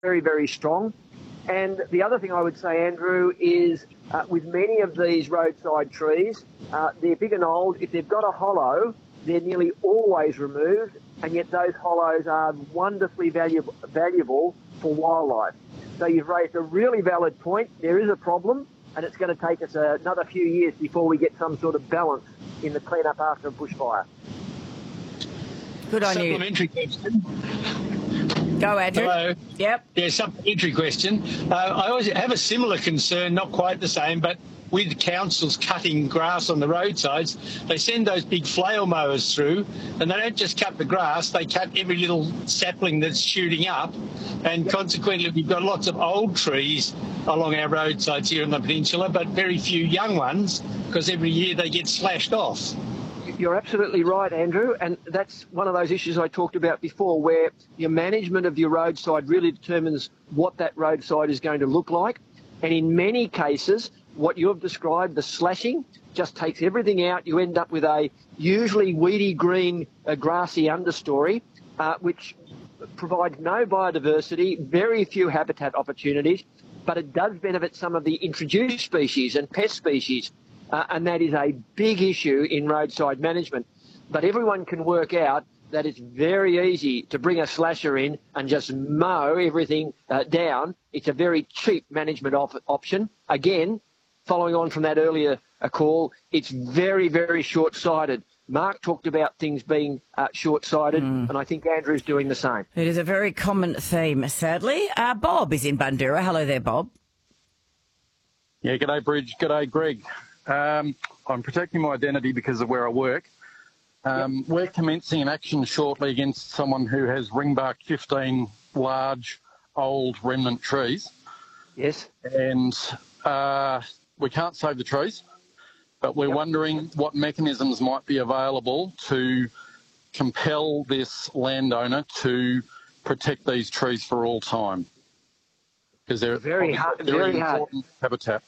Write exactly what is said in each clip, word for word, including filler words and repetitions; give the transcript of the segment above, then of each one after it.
very, very strong. And the other thing I would say, Andrew, is uh, with many of these roadside trees, uh, they're big and old. If they've got a hollow, they're nearly always removed, and yet those hollows are wonderfully valuable, valuable for wildlife. So you've raised a really valid point. There is a problem, and it's going to take us uh, another few years before we get some sort of balance in the clean-up after a bushfire. Good on you. Supplementary question. Go, Andrew. Hello. Yep. Yeah, supplementary question. Uh, I always have a similar concern, not quite the same, but with councils cutting grass on the roadsides, they send those big flail mowers through, and they don't just cut the grass, they cut every little sapling that's shooting up, and consequently we've got lots of old trees along our roadsides here in the peninsula, but very few young ones, because every year they get slashed off. You're absolutely right, Andrew, and that's one of those issues I talked about before, where your management of your roadside really determines what that roadside is going to look like. And in many cases, what you've described, the slashing, just takes everything out. You end up with a usually weedy green, uh, grassy understory, uh, which provides no biodiversity, very few habitat opportunities, but it does benefit some of the introduced species and pest species. Uh, and that is a big issue in roadside management. But everyone can work out that it's very easy to bring a slasher in and just mow everything uh, down. It's a very cheap management op- option. Again, following on from that earlier uh, call, it's very, very short-sighted. Mark talked about things being uh, short-sighted, mm. and I think Andrew's doing the same. It is a very common theme, sadly. Uh, Bob is in Bundoora. Hello there, Bob. Yeah, g'day, Bridge. G'day, Greg. Um, I'm protecting my identity because of where I work. Um, yep. We're commencing an action shortly against someone who has ringbark fifteen large, old remnant trees. Yes. And uh, we can't save the trees, but we're yep. wondering what mechanisms might be available to compel this landowner to protect these trees for all time. Because they're very hard, they're very important hard. habitat.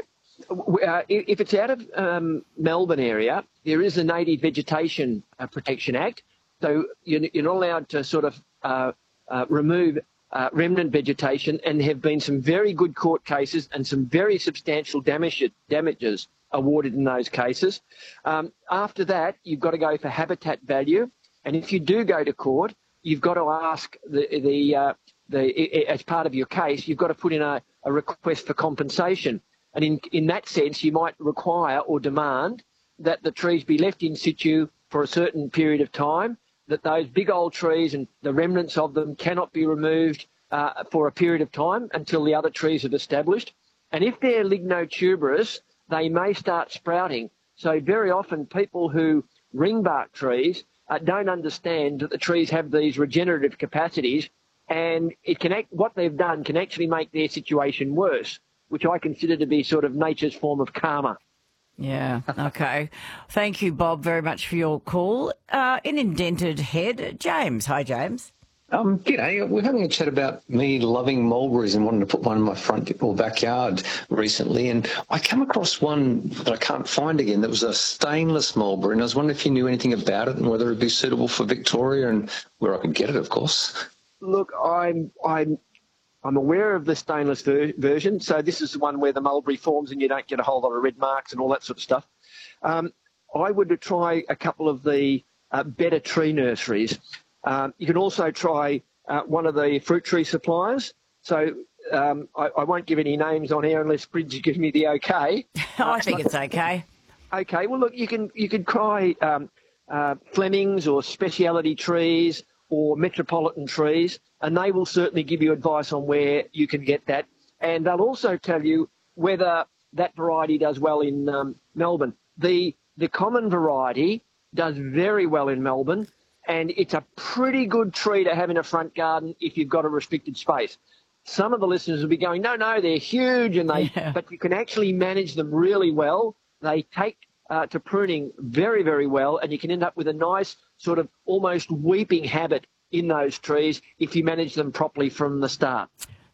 Uh, if it's out of um, Melbourne area, there is a Native Vegetation uh, Protection Act, so you're, you're not allowed to sort of uh, uh, remove uh, remnant vegetation, and there have been some very good court cases and some very substantial damage, damages awarded in those cases. Um, after that, you've got to go for habitat value, and if you do go to court, you've got to ask the, the, uh, the as part of your case, you've got to put in a, a request for compensation. And in, in that sense, you might require or demand that the trees be left in situ for a certain period of time, that those big old trees and the remnants of them cannot be removed uh, for a period of time until the other trees have established. And if they're lignotuberous, they may start sprouting. So very often people who ringbark trees uh, don't understand that the trees have these regenerative capacities, and it can act, what they've done can actually make their situation worse, which I consider to be sort of nature's form of karma. Yeah, okay. Thank you, Bob, very much for your call. Uh, in Indented Head, James. Hi, James. Um, g'day. We're having a chat about me loving mulberries and wanting to put one in my front or backyard recently, and I came across one that I can't find again that was a stainless mulberry, and I was wondering if you knew anything about it and whether it would be suitable for Victoria and where I could get it, of course. Look, I'm... I'm I'm aware of the stainless ver- version, so this is the one where the mulberry forms and you don't get a whole lot of red marks and all that sort of stuff. Um, I would try a couple of the uh, better tree nurseries. Um, you can also try uh, one of the fruit tree suppliers. So um, I, I won't give any names on air unless Bridge gives me the okay. I think it's okay. Okay, well, look, you can, you can try um, uh, Fleming's or Speciality Trees or Metropolitan Trees, and they will certainly give you advice on where you can get that. And they'll also tell you whether that variety does well in um, Melbourne. The the common variety does very well in Melbourne, and it's a pretty good tree to have in a front garden if you've got a restricted space. Some of the listeners will be going, no, no, they're huge, and they, yeah. but you can actually manage them really well. They take uh, to pruning very, very well, and you can end up with a nice sort of almost weeping habit in those trees if you manage them properly from the start.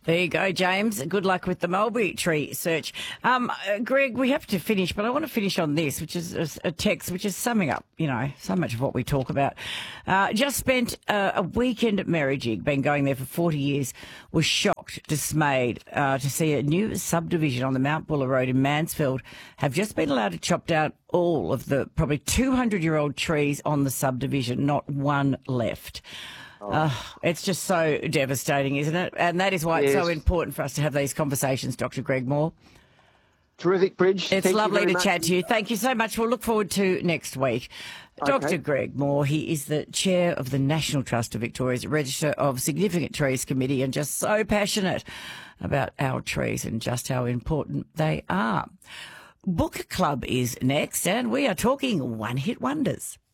There you go, James. Good luck with the mulberry tree search. Um, uh, Greg, we have to finish, but I want to finish on this, which is a, a text which is summing up, you know, so much of what we talk about. Uh, just spent uh, a weekend at Merrijig, been going there for forty years, was shocked, dismayed uh, to see a new subdivision on the Mount Buller Road in Mansfield have just been allowed to chop down all of the probably two hundred year old trees on the subdivision, not one left. Oh. Uh, it's just so devastating, isn't it? And that is why it's yes. so important for us to have these conversations, Doctor Greg Moore. Terrific, Bridge. It's Thank lovely to much. chat to you. Thank you so much. We'll look forward to next week. Okay. Doctor Greg Moore, he is the chair of the National Trust of Victoria's Register of Significant Trees Committee, and just so passionate about our trees and just how important they are. Book Club is next, and we are talking one-hit wonders.